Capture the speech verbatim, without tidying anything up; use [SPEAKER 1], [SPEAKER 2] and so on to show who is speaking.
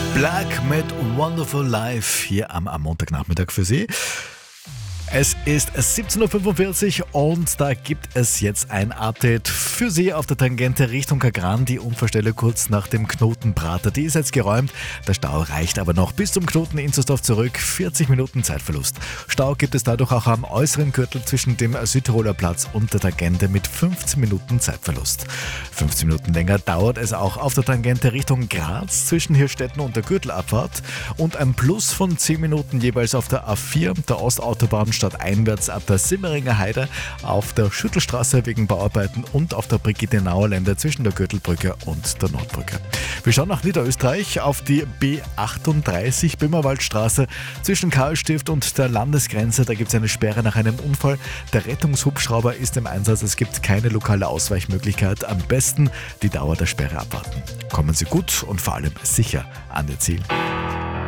[SPEAKER 1] Black mit Wonderful Life hier am, am Montagnachmittag für Sie. Es ist siebzehn Uhr fünfundvierzig und da gibt es jetzt ein Update für Sie auf der Tangente Richtung Kagran. Die Unfallstelle kurz nach dem Knoten Prater, die ist jetzt geräumt. Der Stau reicht aber noch bis zum Knoten Inzersdorf zurück. vierzig Minuten Zeitverlust. Stau gibt es dadurch auch am äußeren Gürtel zwischen dem Südtiroler Platz und der Tangente mit fünfzehn Minuten Zeitverlust. fünfzehn Minuten länger dauert es auch auf der Tangente Richtung Graz zwischen Hirstetten und der Gürtelabfahrt und ein Plus von zehn Minuten jeweils auf der A vier, der Ostautobahn stadteinwärts ab der Simmeringer Heide, auf der Schüttelstraße wegen Bauarbeiten und auf der Brigitte-Nauer-Lände zwischen der Gürtelbrücke und der Nordbrücke. Wir schauen nach Niederösterreich auf die B achtunddreißig Böhmerwaldstraße zwischen Karlstift und der Landesgrenze. Da gibt es eine Sperre nach einem Unfall. Der Rettungshubschrauber ist im Einsatz. Es gibt keine lokale Ausweichmöglichkeit. Am besten die Dauer der Sperre abwarten. Kommen Sie gut und vor allem sicher an Ihr Ziel.